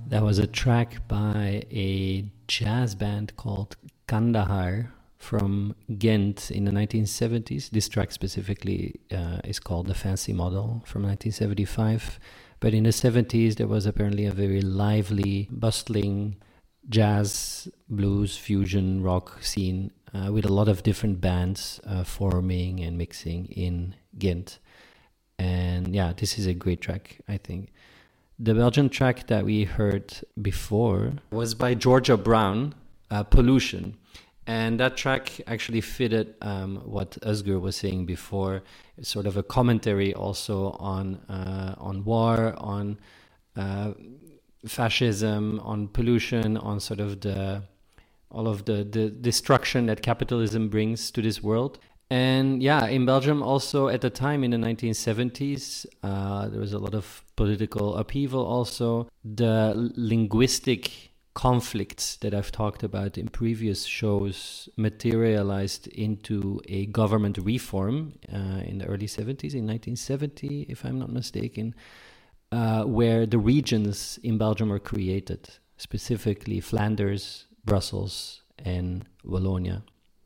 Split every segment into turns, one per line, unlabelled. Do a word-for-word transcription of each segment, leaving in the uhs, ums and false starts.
That was a track by a jazz band called Kandahar from Ghent in the nineteen seventies. This track specifically uh, is called The Fancy Model from nineteen seventy-five. But in the seventies, there was apparently a very lively, bustling jazz, blues, fusion, rock scene uh, with a lot of different bands uh, forming and mixing in Ghent. And yeah, this is a great track, I think. The Belgian track that we heard before was by Georgia Brown, uh, Pollution. And that track actually fitted um, what Özgür was saying before. It's sort of a commentary also on uh, on war, on uh, fascism, on pollution, on sort of the all of the, the destruction that capitalism brings to this world. And yeah, in Belgium also at the time in the nineteen seventies, uh, there was a lot of political upheaval also. The linguistic conflicts that I've talked about in previous shows materialized into a government reform uh, in the early seventies, in nineteen seventy, if I'm not mistaken, uh, where the regions in Belgium were created, specifically Flanders, Brussels, and Wallonia.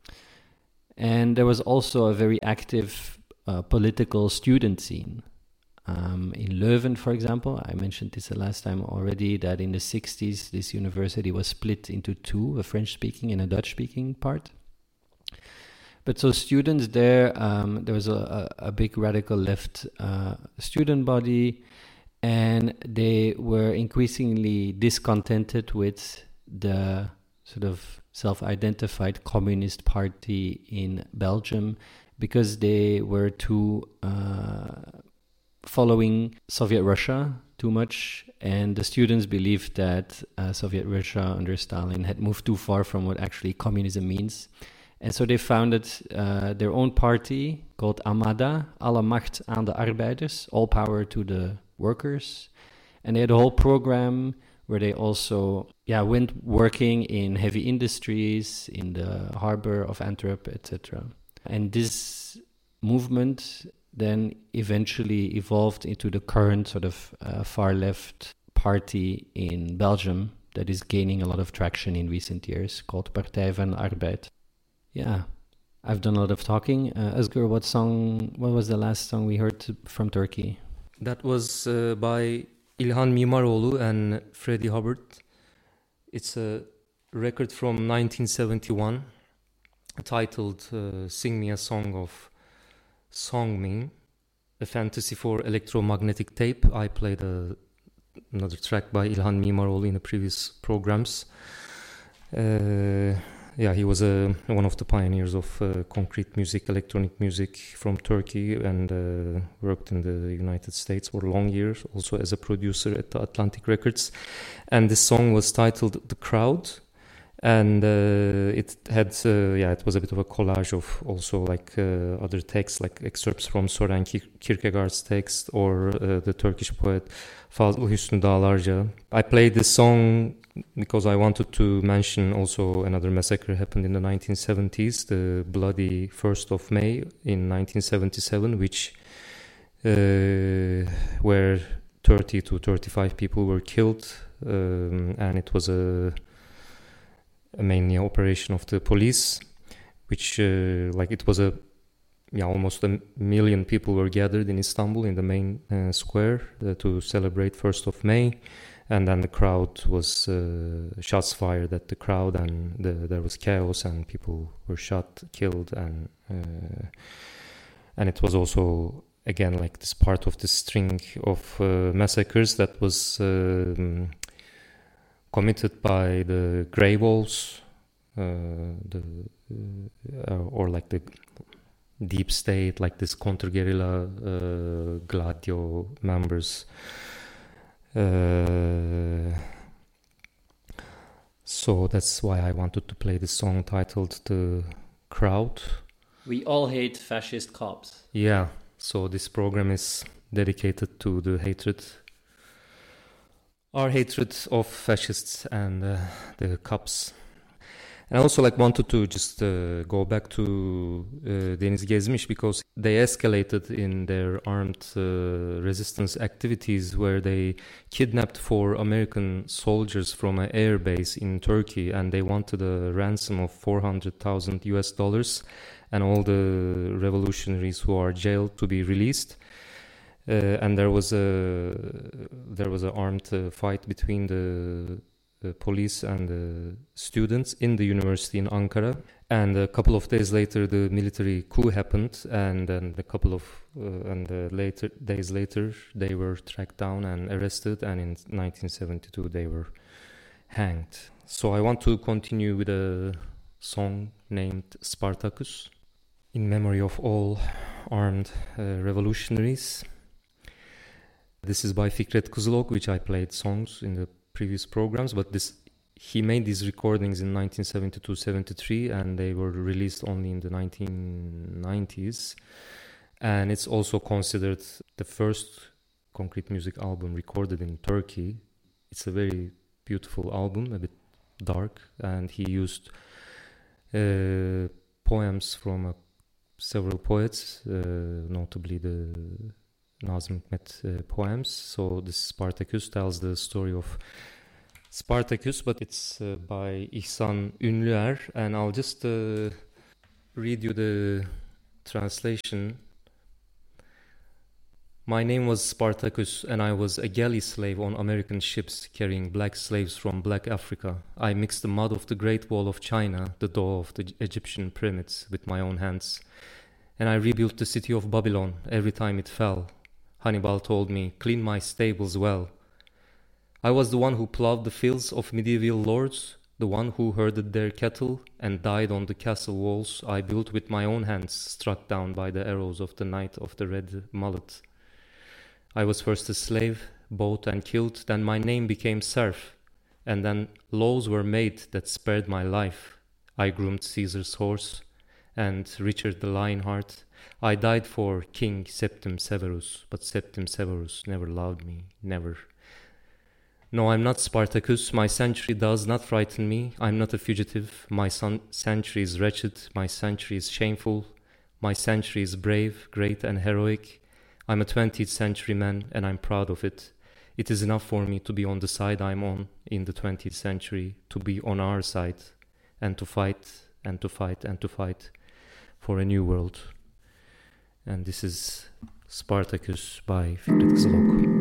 And there was also a very active uh, political student scene. Um, in Leuven, for example, I mentioned this the last time already, that in the sixties, this university was split into two, a French-speaking and a Dutch-speaking part. But so students there, um, there was a, a, a big radical left uh, student body, and they were increasingly discontented with the sort of self-identified communist party in Belgium because they were too uh, following Soviet Russia too much, and the students believed that uh, Soviet Russia under Stalin had moved too far from what actually communism means. And so they founded uh, their own party called Amada, Alle Macht aan de Arbeiders, all power to the workers. And they had a whole program where they also yeah went working in heavy industries, in the harbor of Antwerp, et cetera. And this movement then eventually evolved into the current sort of uh, far-left party in Belgium that is gaining a lot of traction in recent years, called Partij van de Arbeid. Yeah, I've done a lot of talking. Uh, Özgür, what song, what was the last song we heard from Turkey?
That was uh, by İlhan Mimaroğlu and Freddie Hubbard. It's a record from nineteen seventy-one titled uh, Sing Me a Song of Songmin, a fantasy for electromagnetic tape. I played a, another track by İlhan Mimaroğlu in the previous programs. Uh, yeah, he was a, one of the pioneers of uh, concrete music, electronic music from Turkey, and uh, worked in the United States for long years, also as a producer at Atlantic Records. And this song was titled The Crowd. And uh, it had, uh, yeah, it was a bit of a collage of also like uh, other texts, like excerpts from Soren Kierkegaard's text or uh, the Turkish poet Fazıl Hüsnü Dağlarca. I played this song because I wanted to mention also another massacre happened in the nineteen seventies, the bloody first of May in nineteen seventy-seven, which uh, where thirty to thirty-five people were killed, um, and it was a mainly an operation of the police, which uh, like it was a yeah almost a million people were gathered in Istanbul in the main uh, square uh, to celebrate first of May, and then the crowd was uh, shots fired at the crowd, and the, there was chaos and people were shot, killed, and uh, and it was also again like this part of the string of uh, massacres that was uh, committed by the Grey Wolves, uh, the uh, or like the deep state, like this counter-guerrilla uh, Gladio members. Uh, so that's why I wanted to play the song titled The Crowd.
We all hate fascist cops.
Yeah, so this program is dedicated to the hatred our hatred of fascists and uh, the cops. And I also like wanted to just uh, go back to uh, Deniz Gezmiş, because they escalated in their armed uh, resistance activities, where they kidnapped four American soldiers from an air base in Turkey, and they wanted a ransom of four hundred thousand U S dollars, and all the revolutionaries who are jailed to be released. Uh, and there was a there was an armed uh, fight between the the police and the students in the university in Ankara. And a couple of days later, the military coup happened, and then a couple of uh, and uh, later days later, they were tracked down and arrested, and in nineteen seventy-two they were hanged. So I want to continue with a song named Spartacus, in memory of all armed uh, revolutionaries. This is by Fikret Kızılok, which I played songs in the previous programs, but this he made these recordings in nineteen seventy-two seventy-three, and they were released only in the nineteen nineties. And it's also considered the first concrete music album recorded in Turkey. It's a very beautiful album, a bit dark, and he used uh, poems from uh, several poets, uh, notably the Nazım Hikmet uh, poems. So this Spartacus tells the story of Spartacus, but it's uh, by İhsan Ünlüer, and I'll just uh, read you the translation. My name was Spartacus, and I was a galley slave on American ships carrying black slaves from Black Africa. I mixed the mud of the Great Wall of China, the door of the Egyptian pyramids, with my own hands, and I rebuilt the city of Babylon every time it fell. Hannibal told me, clean my stables well. I was the one who plowed the fields of medieval lords, the one who herded their cattle and died on the castle walls I built with my own hands, struck down by the arrows of the Knight of the Red Mullet. I was first a slave, bought and killed, then my name became serf, and then laws were made that spared my life. I groomed Caesar's horse and Richard the Lionheart. I died for King Septim Severus, but Septim Severus never loved me, never. No, I'm not Spartacus. My century does not frighten me. I'm not a fugitive. My son- century is wretched. My century is shameful. My century is brave, great, and heroic. I'm a twentieth century man, and I'm proud of it. It is enough for me to be on the side I'm on in the twentieth century, to be on our side, and to fight, and to fight, and to fight for a new world. And this is Spartacus by Fikret Kızılok.